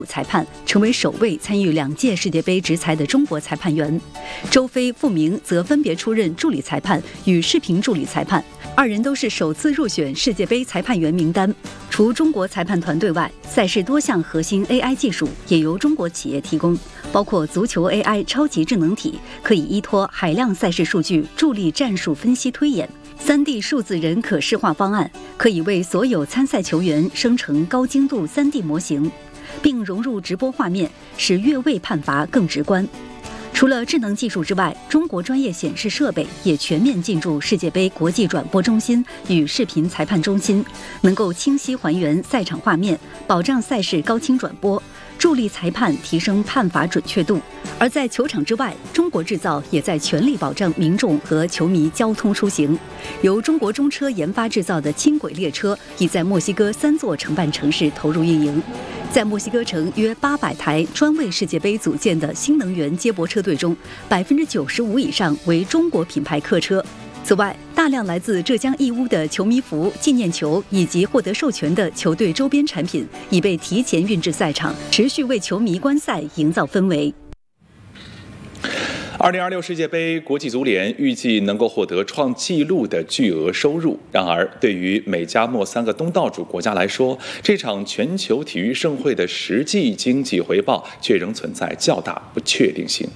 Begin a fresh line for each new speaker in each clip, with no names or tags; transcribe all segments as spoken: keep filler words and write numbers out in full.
裁判，成为首位参与两届世界杯执裁的中国裁判员。周飞、傅明则分别出任助理裁判与视频助理裁判，二人都是首次入选世界杯裁判员名单。除中国裁判团队外，赛事多项核心 A I 技术也由中国企业提供，包括足球 A I 超级智能体，可以依托海量赛事数据助力战术分析推演。三 D 数字人可视化方案可以为所有参赛球员生成高精度 三 D 模型，并融入直播画面，使越位判罚更直观。除了智能技术之外，中国专业显示设备也全面进驻世界杯国际转播中心与视频裁判中心，能够清晰还原赛场画面，保障赛事高清转播，助力裁判提升判罚准确度。而在球场之外，中国制造也在全力保障民众和球迷交通出行。由中国中车研发制造的轻轨列车已在墨西哥三座承办城市投入运营。在墨西哥城约八百台专为世界杯组建的新能源接驳车队中，百分之九十五以上为中国品牌客车。此外，大量来自浙江义乌的球迷服、纪念球以及获得授权的球队周边产品已被提前运至赛场，持续为球迷观赛营造氛围。
二零二六世界杯，国际足联预计能够获得创纪录的巨额收入。然而，对于美加墨三个东道主国家来说，这场全球体育盛会的实际经济回报却仍存在较大不确定性。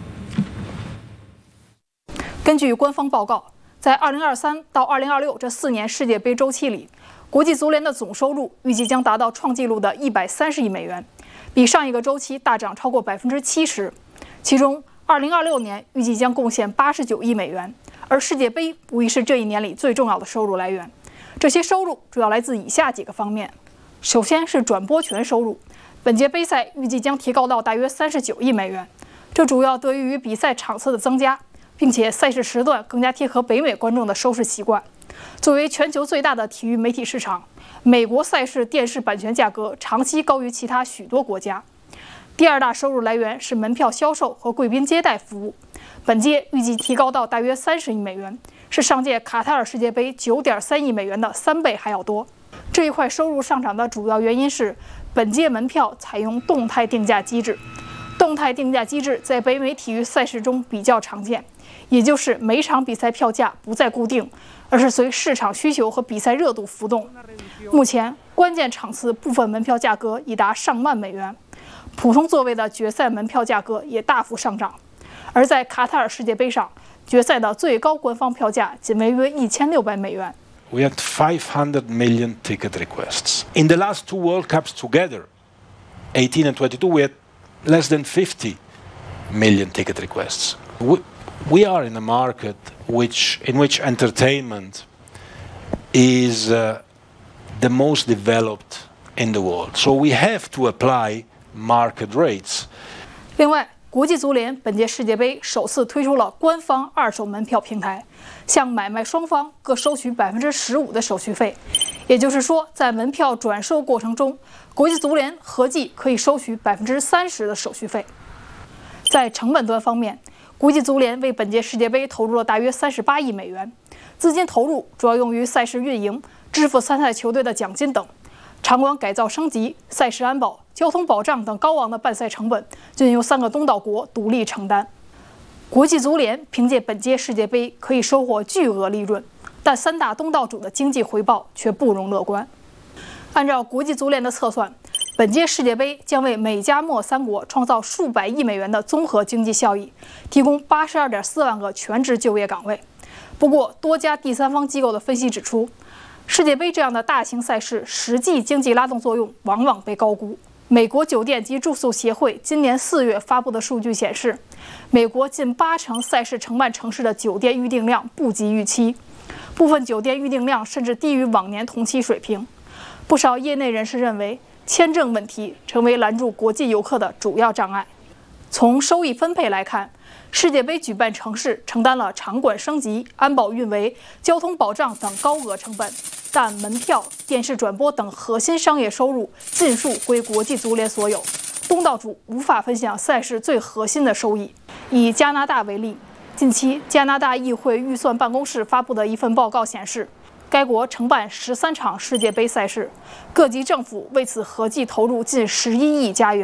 根据官方报告，在二零二三到二零二六这四年世界杯周期里，国际足联的总收入预计将达到创纪录的一百三十亿美元，比上一个周期大涨超过百分之七十。其中，二零二六年预计将贡献八十九亿美元，而世界杯无疑是这一年里最重要的收入来源。这些收入主要来自以下几个方面：首先是转播权收入，本届杯赛预计将提高到大约三十九亿美元，这主要得益于比赛场次的增加，并且赛事时段更加贴合北美观众的收视习惯。作为全球最大的体育媒体市场，美国赛事电视版权价格长期高于其他许多国家。第二大收入来源是门票销售和贵宾接待服务，本届预计提高到大约三十亿美元，是上届卡塔尔世界杯 九点三亿美元的三倍还要多。这一块收入上涨的主要原因是本届门票采用动态定价机制。动态定价机制在北美体育赛事中比较常见，也就是每场比赛票价不再固定，而是随市场需求和比赛热度浮动。目前，关键场次部分门票价格已达上万美元。普通座位的决赛门票价格也大幅上涨，而在卡塔尔世界杯上，决赛的最高官方票价仅为约一千六百美元。
We had five hundred million ticket requests. In the last two World Cups together, eighteen and twenty-two, we had less than fifty million ticket requests. We, we are in a market which, in which entertainment is uh, the most developed in the world. So we have to apply market rates.
另外，国际足联本届世界杯首次推出了官方二手门票平台，向买卖双方各收取百分之十五的手续费。也就是说，在门票转售过程中，国际足联合计可以收取百分之三十的手续费。在成本端方面，国际足联为本届世界杯投入了大约三十八亿美元，资金投入主要用于赛事运营、支付参赛球队的奖金等。场馆改造升级、赛事安保、交通保障等高昂的办赛成本均由三个东道国独立承担。国际足联凭借本届世界杯可以收获巨额利润，但三大东道主的经济回报却不容乐观。按照国际足联的测算，本届世界杯将为美加墨三国创造数百亿美元的综合经济效益，提供八十二点四万个全职就业岗位。不过，多家第三方机构的分析指出，世界杯这样的大型赛事实际经济拉动作用往往被高估。美国酒店及住宿协会今年四月发布的数据显示，美国近八成赛事承办城市的酒店预订量不及预期，部分酒店预订量甚至低于往年同期水平。不少业内人士认为，签证问题成为拦住国际游客的主要障碍。从收益分配来看，世界杯举办城市承担了场馆升级、安保运维、交通保障等高额成本，但门票、电视转播等核心商业收入尽数归国际足联所有，东道主无法分享赛事最核心的收益。以加拿大为例，近期加拿大议会预算办公室发布的一份报告显示， 该国承办十三场世界杯赛事，各级政府为此合计投入近十一亿加元。